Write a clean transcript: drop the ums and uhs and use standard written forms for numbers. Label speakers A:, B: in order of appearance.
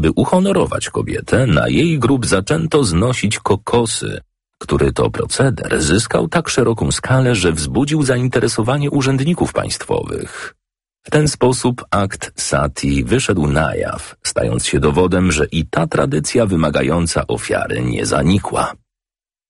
A: By uhonorować kobietę, na jej grób zaczęto znosić kokosy, który to proceder zyskał tak szeroką skalę, że wzbudził zainteresowanie urzędników państwowych. W ten sposób akt sati wyszedł na jaw, stając się dowodem, że i ta tradycja wymagająca ofiary nie zanikła.